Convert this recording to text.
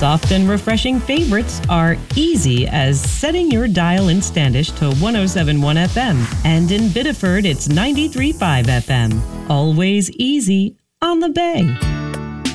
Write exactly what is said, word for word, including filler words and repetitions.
Soft and refreshing favorites are easy as setting your dial in Standish to one oh seven point one F M, and in Biddeford it's ninety-three point five F M. Always easy on the Bay.